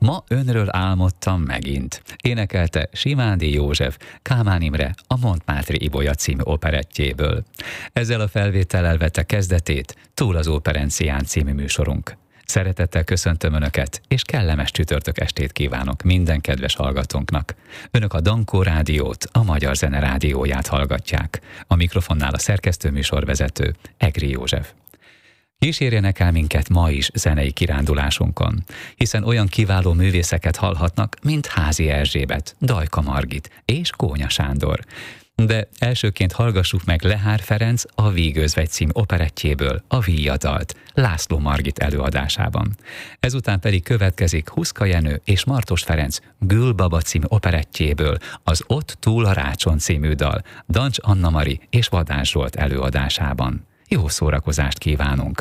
Ma önről álmodtam megint. Énekelte Simándi József Kálmán Imre a Montmartre Ibolya című operettjéből. Ezzel a felvétellel vette kezdetét Túl az Óperencián című műsorunk. Szeretettel köszöntöm Önöket, és kellemes csütörtök estét kívánok minden kedves hallgatónknak. Önök a Dankó Rádiót, a Magyar Zene Rádióját hallgatják. A mikrofonnál a szerkesztő-műsorvezető Egri József. Kísérjenek el minket ma is zenei kirándulásunkon, hiszen olyan kiváló művészeket hallhatnak, mint Házi Erzsébet, Dajka Margit és Kónya Sándor. De elsőként hallgassuk meg Lehár Ferenc a Vígözvegy című operettjéből a Víjadalt László Margit előadásában. Ezután pedig következik Huszka Jenő és Martos Ferenc Gülbaba című operettjéből az Ott túl a Rácson című dal Dancs Anna Mari és Vadás Zsolt előadásában. Jó szórakozást kívánunk!